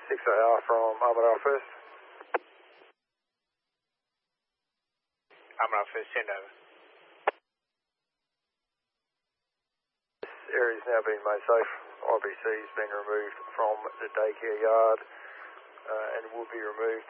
6AR from Armadale First. Armadale First, send over. This area is now being made safe. IBC has been removed from the daycare yard and will be removed